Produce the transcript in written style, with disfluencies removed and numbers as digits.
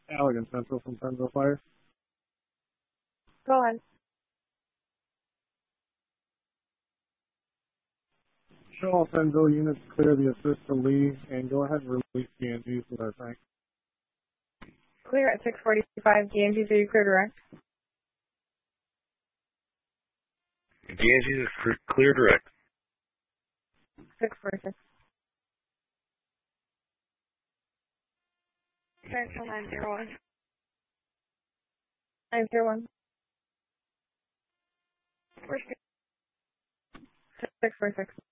Allegan Central from Penville Fire. Go ahead. Show all Penville units clear the assist to Lee, and go ahead and release DNGs with our tank. Clear at 645. DNGs, are you clear direct? DNGs is clear direct. 646. Central 901. 901. Where's 646?